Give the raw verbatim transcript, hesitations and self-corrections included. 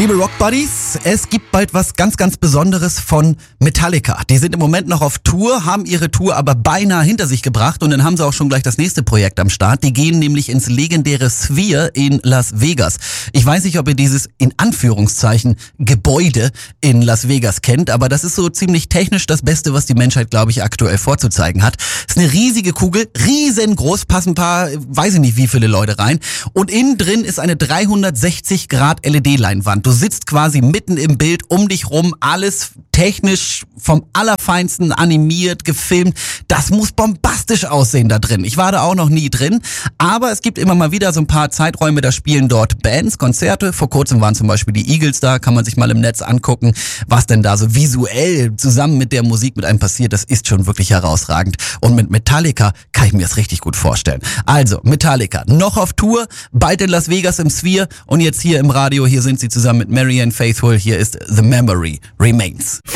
Liebe Rock Buddies, es gibt bald was ganz, ganz Besonderes von Metallica. Die sind im Moment noch auf Tour, haben ihre Tour aber beinahe hinter sich gebracht und dann haben sie auch schon gleich das nächste Projekt am Start. Die gehen nämlich ins legendäre Sphere in Las Vegas. Ich weiß nicht, ob ihr dieses in Anführungszeichen Gebäude in Las Vegas kennt, aber das ist so ziemlich technisch das Beste, was die Menschheit, glaube ich, aktuell vorzuzeigen hat. Es ist eine riesige Kugel, riesengroß, passen ein paar, weiß ich nicht wie viele Leute rein und innen drin ist eine dreihundertsechzig Grad L E D-Leinwand. Du sitzt quasi mitten im Bild, um dich rum, alles technisch vom Allerfeinsten animiert, gefilmt. Das muss bombastisch aussehen da drin. Ich war da auch noch nie drin, aber es gibt immer mal wieder so ein paar Zeiträume, da spielen dort Bands, Konzerte. Vor kurzem waren zum Beispiel die Eagles da, kann man sich mal im Netz angucken, was denn da so visuell zusammen mit der Musik mit einem passiert. Das ist schon wirklich herausragend. Und mit Metallica kann ich mir das richtig gut vorstellen. Also, Metallica, noch auf Tour, bald in Las Vegas im Sphere und jetzt hier im Radio, hier sind sie zusammen mit Marianne Faithfull. Hier ist The Memory Remains.